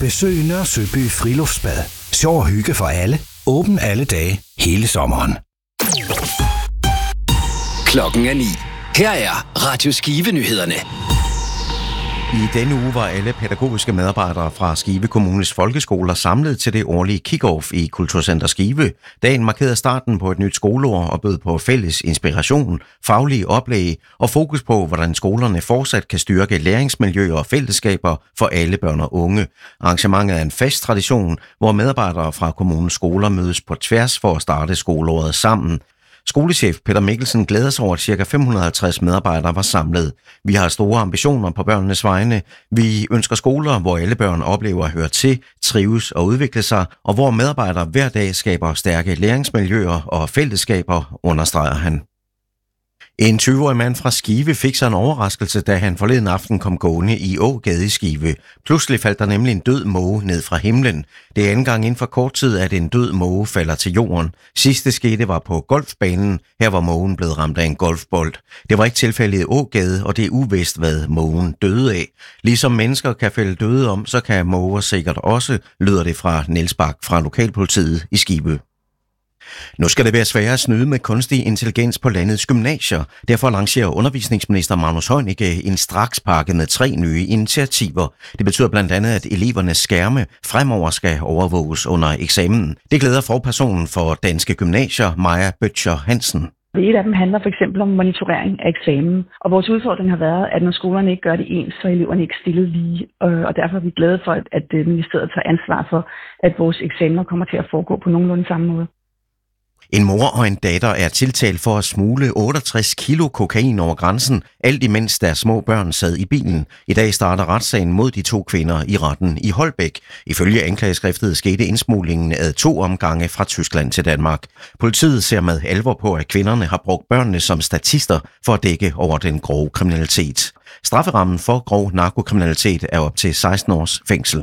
Besøg Nørre Søby Friluftsbad. Sjov og hygge for alle. Åben alle dage, hele sommeren. Klokken er 9. Her er Radio Skive-nyhederne. I denne uge var alle pædagogiske medarbejdere fra Skive Kommunes folkeskoler samlet til det årlige kick-off i Kulturcenter Skive. Dagen markerede starten på et nyt skoleår og bød på fælles inspiration, faglige oplæg og fokus på, hvordan skolerne fortsat kan styrke læringsmiljøer og fællesskaber for alle børn og unge. Arrangementet er en fast tradition, hvor medarbejdere fra kommunens skoler mødes på tværs for at starte skoleåret sammen. Skolechef Peter Mikkelsen glæder sig over, at ca. 550 medarbejdere var samlet. Vi har store ambitioner på børnenes vegne. Vi ønsker skoler, hvor alle børn oplever at høre til, trives og udvikle sig, og hvor medarbejdere hver dag skaber stærke læringsmiljøer og fællesskaber, understreger han. En 20-årig mand fra Skive fik sig en overraskelse, da han forleden aften kom gående i Ågade i Skive. Pludselig faldt der nemlig en død måge ned fra himlen. Det er anden gang inden for kort tid, at en død måge falder til jorden. Sidste skete var på golfbanen. Her var mågen blevet ramt af en golfbold. Det var ikke tilfældet i Ågade, og det er uvist, hvad mågen døde af. Ligesom mennesker kan falde døde om, så kan måger sikkert også, lyder det fra Niels Bak fra Lokalpolitiet i Skive. Nu skal det være sværere at snyde med kunstig intelligens på landets gymnasier. Derfor lancerer undervisningsminister Magnus Heunicke en strakspakke med 3 nye initiativer. Det betyder blandt andet, at elevernes skærme fremover skal overvåges under eksamen. Det glæder forpersonen for Danske Gymnasier, Maja Bøtcher Hansen. Et af dem handler for eksempel om monitorering af eksamen, og vores udfordring har været, at når skolerne ikke gør det ens, så er eleverne ikke stillet lige, og derfor er vi glade for, at ministeriet tager ansvar for, at vores eksamener kommer til at foregå på nogenlunde samme måde. En mor og en datter er tiltalt for at smugle 68 kilo kokain over grænsen, alt imens deres små børn sad i bilen. I dag starter retssagen mod de 2 kvinder i retten i Holbæk. Ifølge anklageskriftet skete indsmuglingen ad 2 omgange fra Tyskland til Danmark. Politiet ser med alvor på, at kvinderne har brugt børnene som statister for at dække over den grove kriminalitet. Strafferammen for grov narkokriminalitet er op til 16 års fængsel.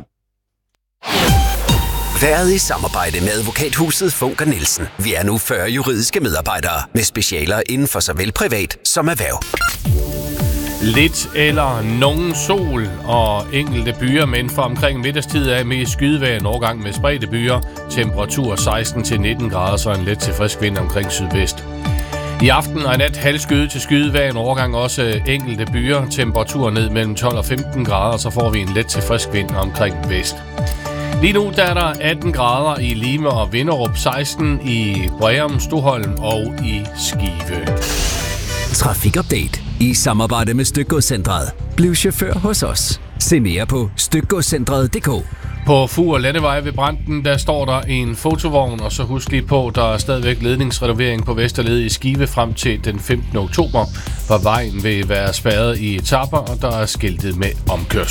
Været i samarbejde med advokathuset Funker Nielsen. Vi er nu 40 juridiske medarbejdere med specialer inden for såvel privat som erhverv. Lidt eller nogen sol og enkelte byer, men for omkring middagstid er med skydevejr en overgang med spredte byer. Temperatur 16-19 grader, så en let til frisk vind omkring sydvest. I aften og i nat halvskyde til skydevejr en overgang også enkelte byer. Temperatur ned mellem 12 og 15 grader, så får vi en let til frisk vind omkring vest. Lige nu der er der 18 grader i Lime og Vinderup, 16 i Breum, Stoholm og i Skive. Trafikupdate i samarbejde med Stykgodscentret. Bliv chauffør hos os. Se mere på stykgodscentret.dk. På Fur Landevej ved Branden, der står der en fotovogn, og så husk lige på, der er stadigvæk ledningsrenovering på Vesterled i Skive frem til den 15. oktober, hvor vejen vil være spærret i etaper, og der er skiltet med omkørsel.